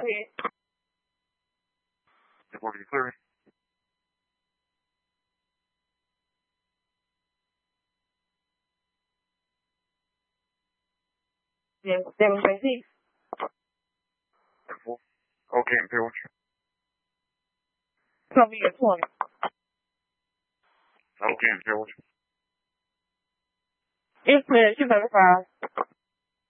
ahead. 43. Yes, 726. Okay, and pay what you. It's gonna be a 20. Okay, and pay what you. It's clear, 235.